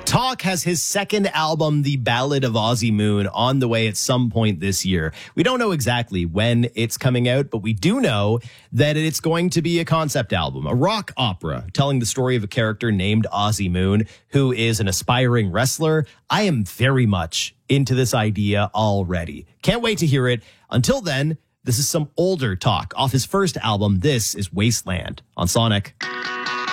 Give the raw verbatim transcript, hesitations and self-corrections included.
Talk has his second album, The Ballad of Ozzy Moon, on the way at some point this year. We don't know exactly when it's coming out, but we do know that it's going to be a concept album, a rock opera telling the story of a character named Ozzy Moon, who is an aspiring wrestler. I am very much into this idea already. Can't wait to hear it. Until then, this is some older Talk off his first album. This is Wasteland on Sonic.